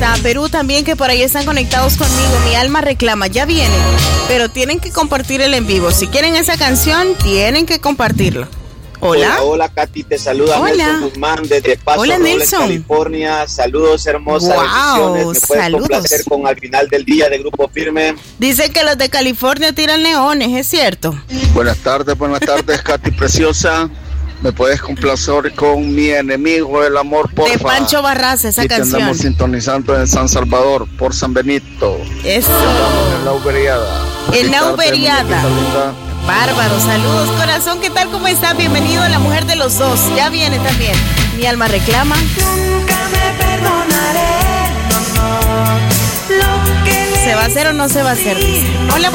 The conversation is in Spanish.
hasta Perú también, que por ahí están conectados conmigo. Mi alma reclama, ya viene, pero tienen que compartir el en vivo. Si quieren esa canción, tienen que compartirlo. Hola. Hola, Katy, te saluda Nelson Guzmán desde Paso Robles, California. Saludos, hermosas bendiciones. ¿Me puedes complacer con Al Final del Día de Grupo Firme? Dice que los de California tiran leones, ¿es cierto? Buenas tardes, Katy preciosa. ¿Me puedes complacer con Mi Enemigo el Amor, porfa? De Pancho Barraza, esa canción. Estamos sintonizando en San Salvador, por San Benito. Eso. En la Uberiada. En la Uberiada. Bárbaro, saludos corazón, ¿qué tal? ¿Cómo estás? Bienvenido a La Mujer de los Dos. Ya viene también. Mi alma reclama. Nunca me perdonaré, no, lo que ¿Se va a hacer o no se va a hacer? Dice. Hola.